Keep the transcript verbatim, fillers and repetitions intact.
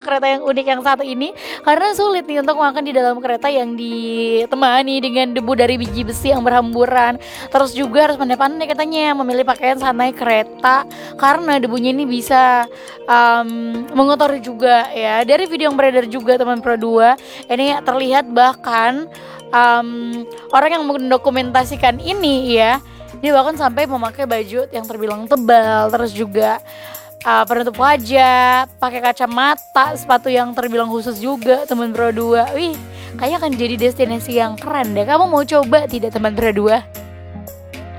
kereta yang unik yang satu ini, karena sulit nih untuk makan di dalam kereta yang ditemani dengan debu dari biji besi yang berhamburan. Terus juga harus pandai-pandai katanya memilih pakaian saat naik kereta, karena debunya ini bisa um, mengotori juga ya. Dari video yang beredar juga teman Pro dua, ini terlihat bahkan um, orang yang mendokumentasikan ini ya, dia bahkan sampai memakai baju yang terbilang tebal, terus juga uh, penutup wajah, pakai kacamata, sepatu yang terbilang khusus juga teman Pro dua. Wih, kayaknya akan jadi destinasi yang keren deh. Kamu mau coba tidak teman Pro dua?